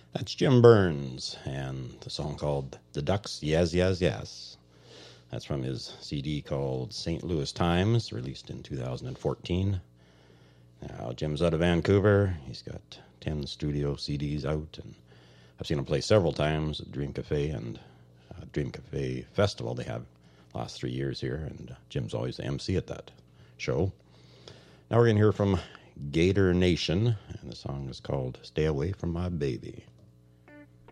That's Jim Burns, and the song called The Ducks, Yes, Yes, Yes. That's from his CD called St. Louis Times, released in 2014. Now, Jim's out of Vancouver. He's got 10 studio CDs out, and I've seen him play several times at Dream Cafe and Dream Cafe Festival they have last 3 years here, and Jim's always the MC at that show. Now we're going to hear from Gator Nation, and the song is called Stay Away From My Baby.